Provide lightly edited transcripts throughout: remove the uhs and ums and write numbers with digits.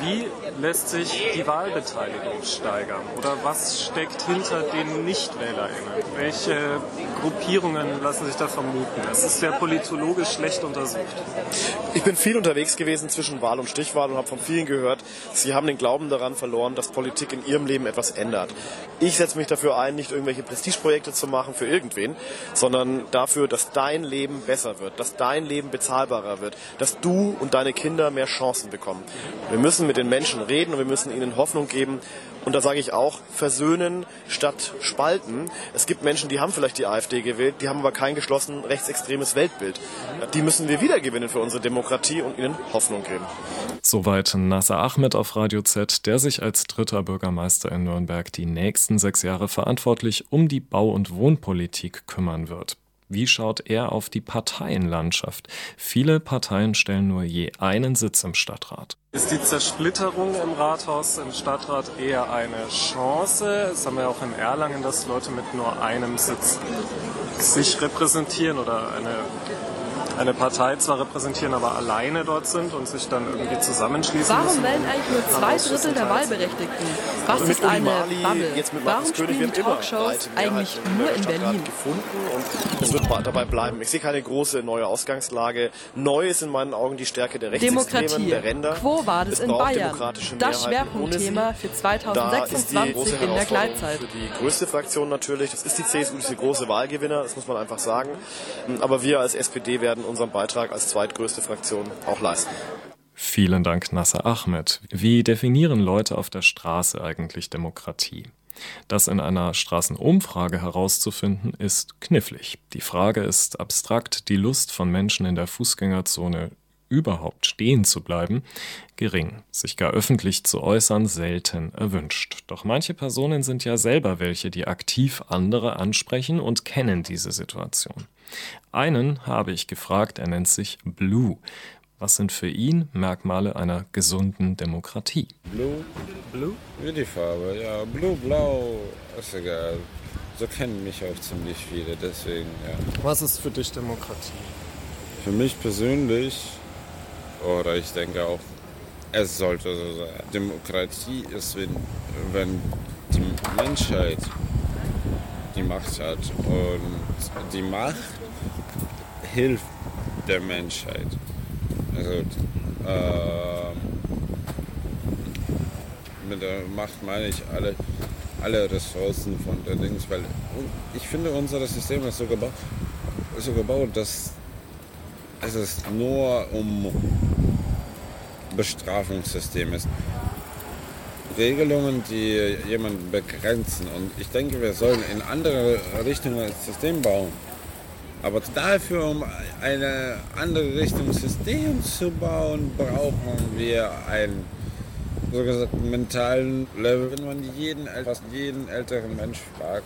Wie lässt sich die Wahlbeteiligung steigern? Oder was steckt hinter den NichtwählerInnen? Welche Gruppierungen lassen sich da vermuten? Es ist ja politologisch schlecht untersucht. Ich bin viel unterwegs gewesen zwischen Wahl und Stichwahl und habe von vielen gehört, sie haben den Glauben daran verloren, dass Politik in ihrem Leben etwas ändert. Ich setze mich dafür ein, nicht irgendwelche Prestigeprojekte zu machen für irgendwen, sondern dafür, dass dein Leben besser wird, dass dein Leben bezahlbarer wird, dass du und deine Kinder mehr Chancen bekommen. Wir müssen mit den Menschen reden und wir müssen ihnen Hoffnung geben. Und da sage ich auch, versöhnen statt spalten. Es gibt Menschen, die haben vielleicht die AfD gewählt, die haben aber kein geschlossen rechtsextremes Weltbild. Die müssen wir wiedergewinnen für unsere Demokratie und ihnen Hoffnung geben. Soweit Nasser Ahmed auf Radio Z, der sich als 3. Bürgermeister in Nürnberg die nächsten 6 Jahre verantwortlich um die Bau- und Wohnpolitik kümmern wird. Wie schaut er auf die Parteienlandschaft? Viele Parteien stellen nur je einen Sitz im Stadtrat. Ist die Zersplitterung im Rathaus, im Stadtrat eher eine Chance? Das haben wir auch in Erlangen, dass Leute mit nur einem Sitz sich repräsentieren oder eine Partei zwar repräsentieren, aber alleine dort sind und sich dann irgendwie zusammenschließen Warum müssen. wählen eigentlich nur 2/3 der Wahlberechtigten? Was ist eine Bubble? Warum spielen Talkshows eigentlich nur in Berlin? Und es wird dabei bleiben. Ich sehe keine große neue Ausgangslage. Neu ist in meinen Augen die Stärke der Rechtsextremen, der Ränder. Quo Vadis in Bayern. Das Schwerpunktthema für 2026 in der Gleitzeit. Für die größte Fraktion natürlich. Das ist die CSU, das ist der große Wahlgewinner, das muss man einfach sagen. Aber wir als SPD werden unseren Beitrag als zweitgrößte Fraktion auch leisten. Vielen Dank, Nasser Ahmed. Wie definieren Leute auf der Straße eigentlich Demokratie? Das in einer Straßenumfrage herauszufinden, ist knifflig. Die Frage ist abstrakt, die Lust von Menschen in der Fußgängerzone überhaupt stehen zu bleiben, gering. Sich gar öffentlich zu äußern, selten erwünscht. Doch manche Personen sind ja selber welche, die aktiv andere ansprechen und kennen diese Situation. Einen habe ich gefragt, er nennt sich Blue. Was sind für ihn Merkmale einer gesunden Demokratie? Blue? Wie die Farbe, ja. Blue, blau, ist egal. So kennen mich auch ziemlich viele, deswegen, ja. Was ist für dich Demokratie? Für mich persönlich, oder ich denke auch, es sollte so sein. Demokratie ist, wenn die Menschheit die Macht hat und die Macht hilft der Menschheit. Also mit der Macht meine ich alle Ressourcen von der Dings, weil ich finde, unser System ist so gebaut, dass es nur um Bestrafungssystem ist. Regelungen, die jemanden begrenzen. Und ich denke, wir sollen in andere Richtungen das System bauen. Aber dafür, um eine andere Richtung System zu bauen, brauchen wir einen so gesagt mentalen Level. Wenn man jeden älteren Mensch fragt,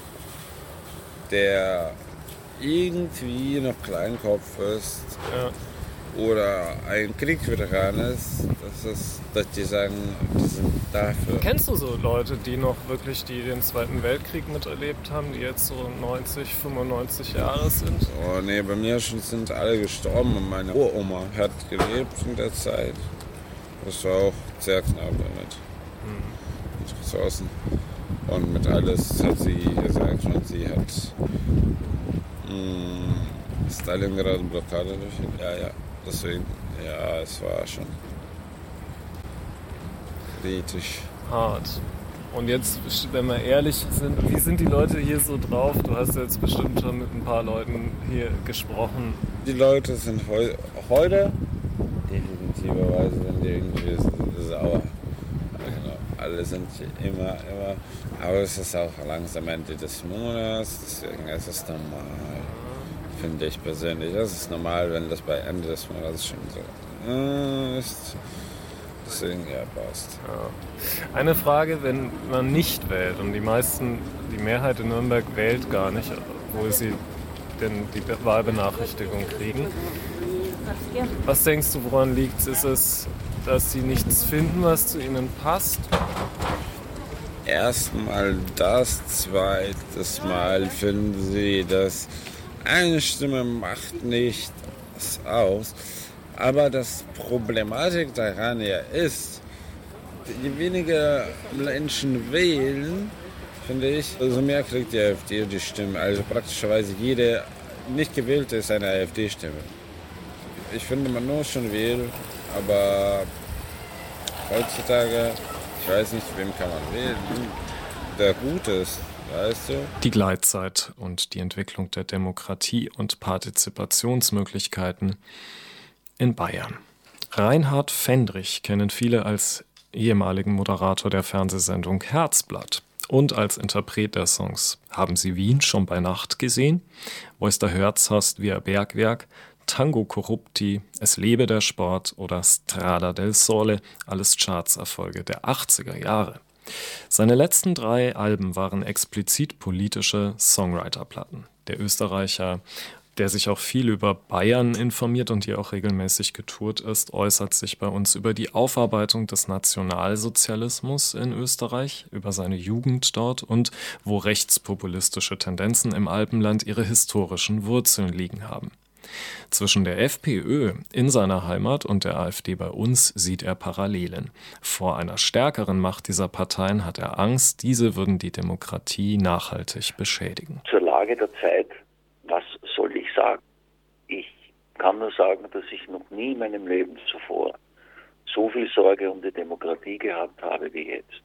der irgendwie noch Kleinkopf ist, ja, oder ein Kriegsveteran ist, dass die sagen, die sind dafür. Kennst du so Leute, die den Zweiten Weltkrieg miterlebt haben, die jetzt so 90, 95 Jahre sind? Oh nee, bei mir sind alle gestorben und meine Uroma hat gelebt in der Zeit. Das war auch sehr knapp damit. Ressourcen. Und mit alles hat sie gesagt, und sie hat Stalingrad-Blockade durchgeführt. Ja. Deswegen, ja, es war schon kritisch. Hart. Und jetzt, wenn wir ehrlich sind, wie sind die Leute hier so drauf? Du hast jetzt bestimmt schon mit ein paar Leuten hier gesprochen. Die Leute sind heute definitiverweise irgendwie sauer. Also, alle sind immer, aber es ist auch langsam Ende des Monats, deswegen ist es normal. Finde ich persönlich. Das ist normal, wenn das bei Ende des Monats schon so ist. Deswegen, ja, passt. Ja. Eine Frage, wenn man nicht wählt und die Mehrheit in Nürnberg wählt gar nicht, wo sie denn die Wahlbenachrichtigung kriegen. Was denkst du, woran liegt es? Ist es, dass sie nichts finden, was zu ihnen passt? Erstmal das, zweites Mal finden sie, dass eine Stimme macht nichts aus. Aber das Problematik daran ja ist, Je weniger Menschen wählen, finde ich, umso mehr kriegt die AfD die Stimme. Also praktischerweise jede nicht gewählte ist eine AfD-Stimme. Ich finde, man muss schon wählen, aber heutzutage, ich weiß nicht, wem kann man wählen, der gut ist, weißt du? Die Gleitzeit und die Entwicklung der Demokratie und Partizipationsmöglichkeiten in Bayern. Reinhard Fendrich kennen viele als ehemaligen Moderator der Fernsehsendung Herzblatt und als Interpret der Songs Haben Sie Wien schon bei Nacht gesehen? Wo ist der Herz hast wie ein Bergwerk? Tango Corrupti, Es lebe der Sport oder Strada del Sole, alles Chartserfolge der 80er Jahre. Seine letzten 3 Alben waren explizit politische Songwriter-Platten. Der Österreicher, der sich auch viel über Bayern informiert und hier auch regelmäßig getourt ist, äußert sich bei uns über die Aufarbeitung des Nationalsozialismus in Österreich, über seine Jugend dort und wo rechtspopulistische Tendenzen im Alpenland ihre historischen Wurzeln liegen haben. Zwischen der FPÖ in seiner Heimat und der AfD bei uns sieht er Parallelen. Vor einer stärkeren Macht dieser Parteien hat er Angst, diese würden die Demokratie nachhaltig beschädigen. Zur Lage der Zeit, was soll ich sagen? Ich kann nur sagen, dass ich noch nie in meinem Leben zuvor so viel Sorge um die Demokratie gehabt habe wie jetzt.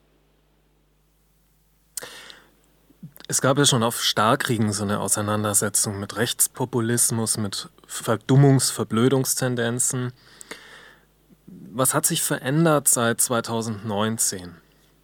Es gab ja schon auf Starkregen so eine Auseinandersetzung mit Rechtspopulismus, mit Verblödungstendenzen. Was hat sich verändert seit 2019?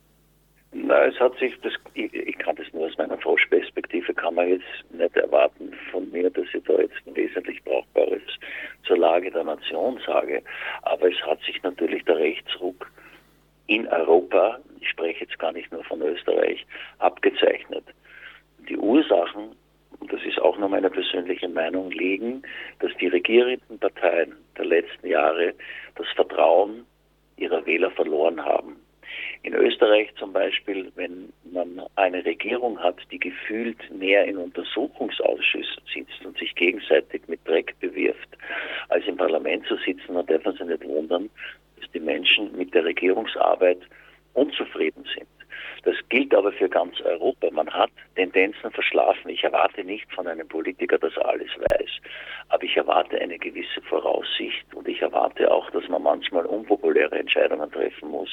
Na, es hat sich, ich kann das nur aus meiner Forschperspektive, kann man jetzt nicht erwarten von mir, dass ich da jetzt ein wesentlich Brauchbares zur Lage der Nation sage. Aber es hat sich natürlich der Rechtsruck in Europa, ich spreche jetzt gar nicht nur von Österreich, abgezeichnet. Die Ursachen, und das ist auch nur meine persönliche Meinung, liegen, dass die regierenden Parteien der letzten Jahre das Vertrauen ihrer Wähler verloren haben. In Österreich zum Beispiel, wenn man eine Regierung hat, die gefühlt mehr in Untersuchungsausschüssen sitzt und sich gegenseitig mit Dreck bewirft, als im Parlament zu sitzen, dann darf man sich nicht wundern, dass die Menschen mit der Regierungsarbeit unzufrieden sind. Das gilt aber für ganz Europa. Man hat Tendenzen verschlafen. Ich erwarte nicht von einem Politiker, dass er alles weiß. Aber ich erwarte eine gewisse Voraussicht und ich erwarte auch, dass man manchmal unpopuläre Entscheidungen treffen muss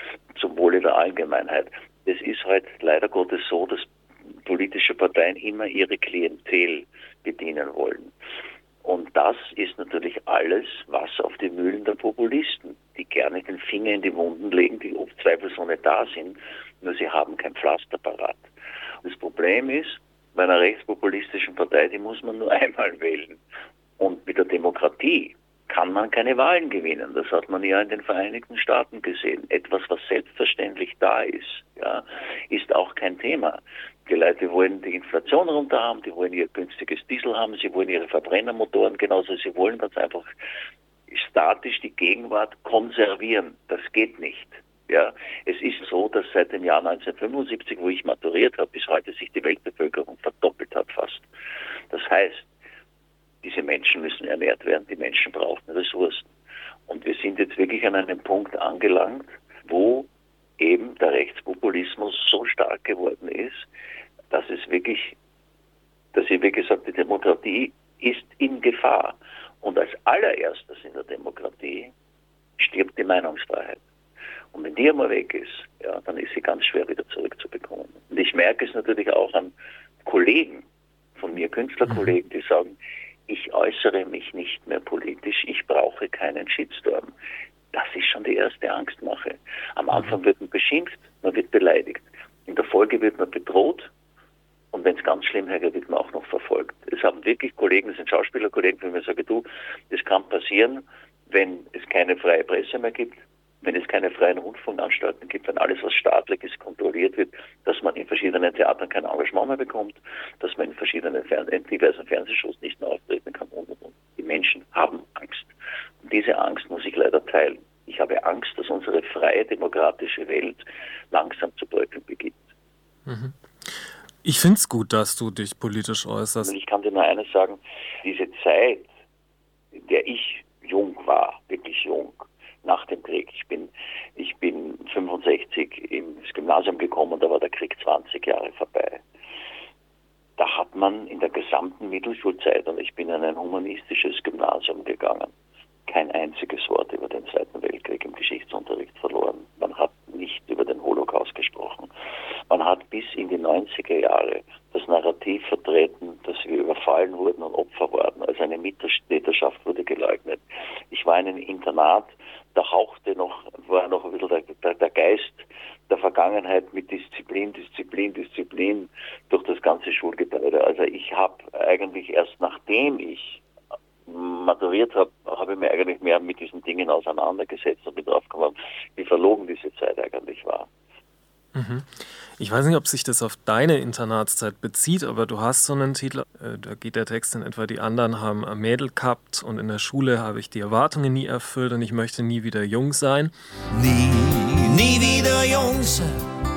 zum Wohle der Allgemeinheit. Es ist halt leider Gottes so, dass politische Parteien immer ihre Klientel bedienen wollen. Und das ist natürlich alles Wasser auf die Mühlen der Populisten, die gerne den Finger in die Wunden legen, die oft zweifelsohne da sind, nur sie haben kein Pflaster parat. Das Problem ist, bei einer rechtspopulistischen Partei, die muss man nur einmal wählen. Und mit der Demokratie kann man keine Wahlen gewinnen. Das hat man ja in den Vereinigten Staaten gesehen. Etwas, was selbstverständlich da ist, ja, ist auch kein Thema. Die Leute wollen die Inflation runter haben, die wollen ihr günstiges Diesel haben, sie wollen ihre Verbrennermotoren, genauso sie wollen ganz einfach statisch die Gegenwart konservieren. Das geht nicht. Ja, es ist so, dass seit dem Jahr 1975, wo ich maturiert habe, bis heute sich die Weltbevölkerung verdoppelt hat fast. Das heißt, diese Menschen müssen ernährt werden, die Menschen brauchen Ressourcen. Und wir sind jetzt wirklich an einem Punkt angelangt, wo eben der Rechtspopulismus so stark geworden ist, dass wie gesagt, die Demokratie ist in Gefahr. Und als allererstes in der Demokratie stirbt die Meinungsfreiheit. Und wenn die einmal weg ist, ja, dann ist sie ganz schwer wieder zurückzubekommen. Und ich merke es natürlich auch an Kollegen von mir, Künstlerkollegen, die sagen, ich äußere mich nicht mehr politisch, ich brauche keinen Shitstorm. Das ist schon die erste Angstmache. Am Anfang wird man beschimpft, man wird beleidigt. In der Folge wird man bedroht und wenn es ganz schlimm hergeht, wird man auch noch verfolgt. Es haben wirklich Kollegen, das sind Schauspielerkollegen, die mir sagen, du, das kann passieren, wenn es keine freie Presse mehr gibt, wenn es keine freien Rundfunkanstalten gibt, wenn alles, was staatlich ist, kontrolliert wird, dass man in verschiedenen Theatern kein Engagement mehr bekommt, dass man in verschiedenen diversen Fernsehshows nicht mehr auftreten kann und. Die Menschen haben Angst. Und diese Angst muss ich leider teilen. Ich habe Angst, dass unsere freie, demokratische Welt langsam zu bröckeln beginnt. Ich finde es gut, dass du dich politisch äußerst. Und ich kann dir nur eines sagen, diese Zeit, in der ich jung war, wirklich jung, nach dem Krieg. Ich bin 1965 ins Gymnasium gekommen, da war der Krieg 20 Jahre vorbei. Da hat man in der gesamten Mittelschulzeit, und ich bin in ein humanistisches Gymnasium gegangen, kein einziges Wort über den Zweiten Weltkrieg im Geschichtsunterricht verloren. Man hat nicht über den Holocaust gesprochen. Man hat bis in die 90er Jahre das Narrativ vertreten, dass wir überfallen wurden und Opfer waren. Also eine Mittäterschaft wurde geleugnet. Ich war in einem Internat, da war noch ein bisschen der Geist der Vergangenheit mit Disziplin durch das ganze Schulgebäude. Also ich habe eigentlich erst nachdem ich maturiert habe ich mir eigentlich mehr mit diesen Dingen auseinandergesetzt und bin draufgekommen, wie verlogen diese Zeit eigentlich war. Ich weiß nicht, ob sich das auf deine Internatszeit bezieht, aber du hast so einen Titel, da geht der Text in etwa: Die anderen haben ein Mädel gehabt und in der Schule habe ich die Erwartungen nie erfüllt und ich möchte nie wieder jung sein. Nie wieder jung sein,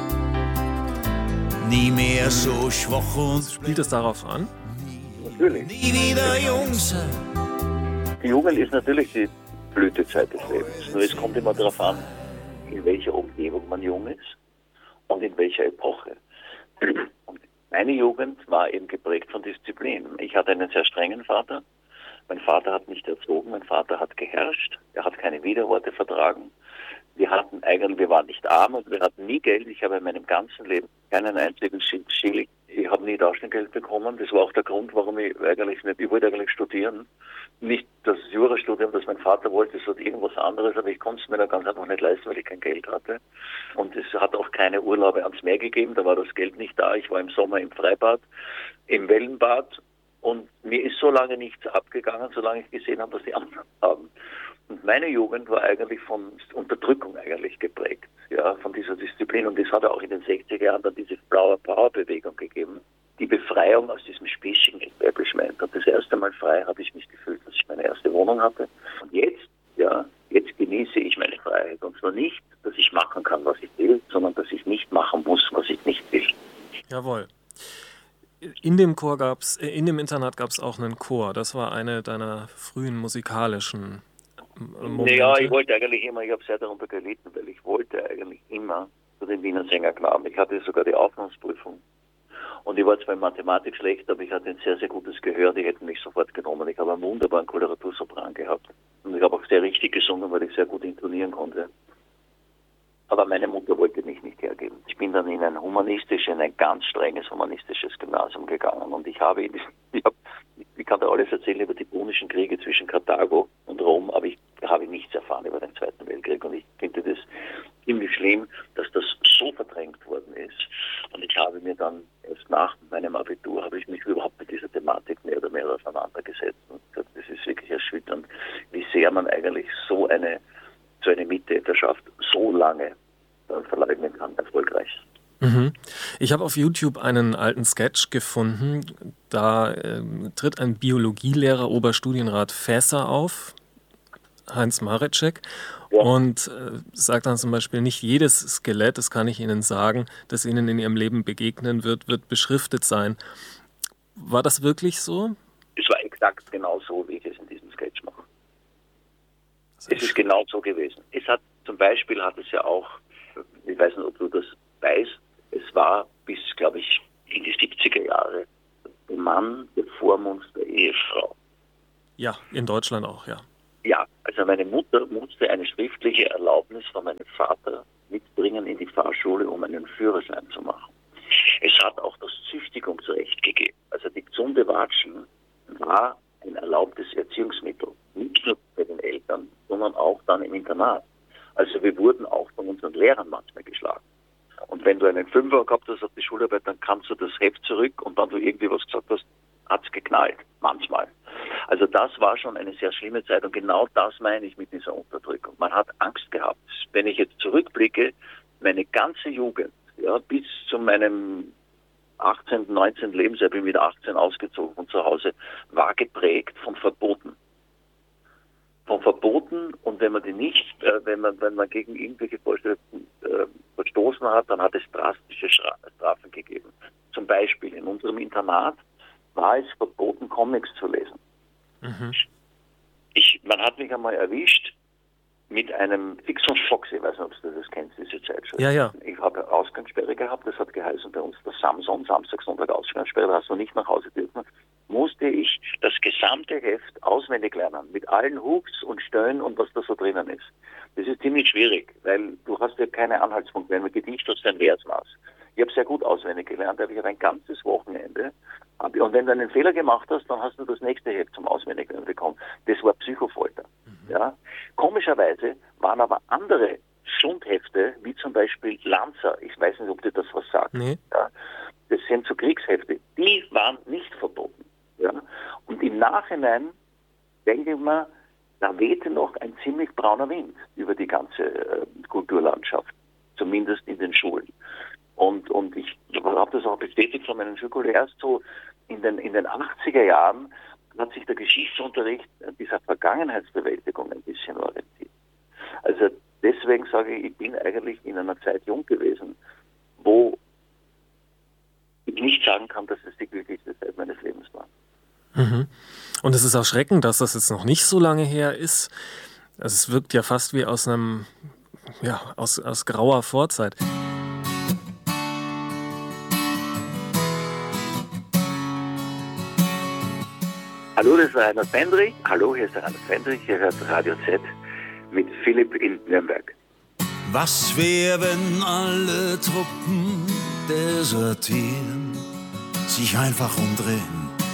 nie mehr so schwach und Spielt es darauf an? Natürlich. nie wieder jung sein. Die Jugend ist natürlich die Blütezeit des Lebens. Nur es kommt immer darauf an, in welcher Umgebung man jung ist und in welcher Epoche. Und meine Jugend war eben geprägt von Disziplin. Ich hatte einen sehr strengen Vater. Mein Vater hat nicht erzogen, mein Vater hat geherrscht. Er hat keine Widerworte vertragen. Wir waren nicht arm und wir hatten nie Geld. Ich habe in meinem ganzen Leben keinen einzigen Schilling. Ich habe nie Taschengeld bekommen. Das war auch der Grund, warum ich wollte eigentlich studieren. Nicht das Jurastudium, das mein Vater wollte, sondern irgendwas anderes, aber ich konnte es mir da ganz einfach nicht leisten, weil ich kein Geld hatte. Und es hat auch keine Urlaube ans Meer gegeben, da war das Geld nicht da. Ich war im Sommer im Freibad, im Wellenbad und mir ist so lange nichts abgegangen, solange ich gesehen habe, was die anderen haben. Und meine Jugend war eigentlich von Unterdrückung eigentlich geprägt, ja, von dieser Disziplin. Und es hat auch in den 60er Jahren dann diese Flower Power Bewegung gegeben. Die Befreiung aus diesem spießigen Establishment. Und das erste Mal frei habe ich mich gefühlt, dass ich meine erste Wohnung hatte. Und jetzt genieße ich meine Freiheit. Und zwar nicht, dass ich machen kann, was ich will, sondern dass ich nicht machen muss, was ich nicht will. Jawohl. In dem Internat gab es auch einen Chor. Das war eine deiner frühen musikalischen Momente. Ja, ich habe sehr darunter gelitten, weil ich wollte eigentlich immer zu den Wiener Sängerknaben. Ich hatte sogar die Aufnahmeprüfung. Und ich war zwar in Mathematik schlecht, aber ich hatte ein sehr, sehr gutes Gehör. Die hätten mich sofort genommen. Ich habe einen wunderbaren Koloratursopran gehabt. Und ich habe auch sehr richtig gesungen, weil ich sehr gut intonieren konnte. Aber meine Mutter wollte mich nicht hergeben. Ich bin dann in ein ganz strenges humanistisches Gymnasium gegangen. Und ich kann da alles erzählen über die Punischen Kriege zwischen Karthago und Rom, aber ich habe nichts erfahren über den Zweiten Weltkrieg. Und ich finde das ziemlich schlimm, dass das so verdrängt worden ist. Und ich habe mir dann erst nach meinem Abitur habe ich mich überhaupt mit dieser Thematik mehr oder mehr auseinandergesetzt. Und das ist wirklich erschütternd, wie sehr man eigentlich so eine Mittäterschaft so lange verleugnen kann, erfolgreich. Ich habe auf YouTube einen alten Sketch gefunden. Da tritt ein Biologielehrer Oberstudienrat Fässer auf, Heinz Marecek, und sagt dann zum Beispiel: Nicht jedes Skelett, das kann ich Ihnen sagen, das Ihnen in Ihrem Leben begegnen wird beschriftet sein. War das wirklich so? Es war exakt genau so, wie ich es in diesem Sketch mache. Es ist genau so gewesen. Zum Beispiel hat es ja auch, ich weiß nicht, ob du das weißt, es war bis, glaube ich, in die 70er Jahre der Mann der Vormund der Ehefrau. Ja, in Deutschland auch, ja. Ja, also meine Mutter musste eine schriftliche Erlaubnis von meinem Vater mitbringen in die Fahrschule, um einen Führerschein zu machen. Es hat auch das Züchtigungsrecht gegeben. Also die gesunde Watschen war ein erlaubtes Erziehungsmittel. Nicht nur bei den Eltern, sondern auch dann im Internat. Also wir wurden auch von unseren Lehrern manchmal geschlagen. Und wenn du einen Fünfer gehabt hast auf die Schularbeit, dann kannst du das Heft zurück und dann du irgendwie was gesagt hast, hat es geknallt. Manchmal. Also das war schon eine sehr schlimme Zeit und genau das meine ich mit dieser Unterdrückung. Man hat Angst gehabt. Wenn ich jetzt zurückblicke, meine ganze Jugend, ja, bis zu meinem 18., 19. Lebensjahr, bin mit 18 ausgezogen von zu Hause, war geprägt von Verboten. Von Verboten, und wenn man die nicht, wenn man gegen irgendwelche Vorschriften verstoßen hat, dann hat es drastische Strafen gegeben. Zum Beispiel in unserem Internat war es verboten, Comics zu lesen. Man hat mich einmal erwischt, mit einem Fix und Fox, ich weiß nicht, ob du das kennst, diese Zeitschrift. Ja. Ich habe Ausgangssperre gehabt, das hat geheißen bei uns der Samstag, Sonntag Ausgangssperre, da hast du nicht nach Hause dürfen. Musste ich das gesamte Heft auswendig lernen, mit allen Hooks und Stellen und was da so drinnen ist. Das ist ziemlich schwierig, weil du hast ja keine Anhaltspunkte. Wenn man Gedicht hast, ein Versmaß. Ich habe sehr gut auswendig gelernt, aber ich habe ein ganzes Wochenende. Und wenn du einen Fehler gemacht hast, dann hast du das nächste Heft zum Auswendiglernen bekommen. Das war Psychofolter. Ja. Komischerweise waren aber andere Schundhefte, wie zum Beispiel Lanza, ich weiß nicht, ob dir das was sagt. Nee. Ja. Das sind so Kriegshefte, die waren nicht verboten. Ja. Und im Nachhinein denke ich mir, da wehte noch ein ziemlich brauner Wind über die ganze Kulturlandschaft, zumindest in den Schulen. Und ich habe das auch bestätigt von meinen Schulkollegen. Erst so in den 80er Jahren hat sich der Geschichtsunterricht dieser Vergangenheitsbewältigung ein bisschen orientiert. Also deswegen sage ich bin eigentlich in einer Zeit jung gewesen, wo ich nicht sagen kann, dass es die glücklichste Zeit meines Lebens war. Mhm. Und es ist erschreckend, dass das jetzt noch nicht so lange her ist. Also es wirkt ja fast wie aus einem, aus grauer Vorzeit. Hallo, das ist Reinhard Fendrich. Hallo, hier ist der Reinhard Fendrich. Ihr hört Radio Z mit Philipp in Nürnberg. Was wär, wenn alle Truppen desertieren, sich einfach umdrehen